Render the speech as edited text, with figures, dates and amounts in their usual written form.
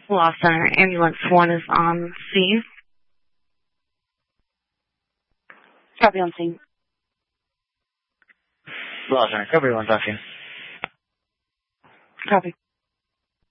Law Center. Ambulance 1 is on scene. Copy on scene. Law Center, cover 1 talking. Copy.